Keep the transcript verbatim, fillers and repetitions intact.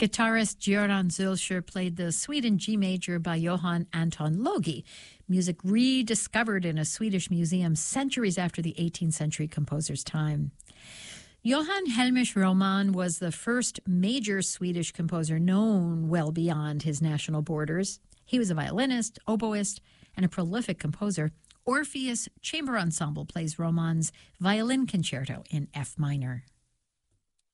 Guitarist Göran Zülscher played the Suite in G major by Johann Anton Logi, music rediscovered in a Swedish museum centuries after the eighteenth century composer's time. Johann Hellmich Roman was the first major Swedish composer known well beyond his national borders. He was a violinist, oboist, and a prolific composer. Orpheus Chamber Ensemble plays Romann's Violin Concerto in F minor.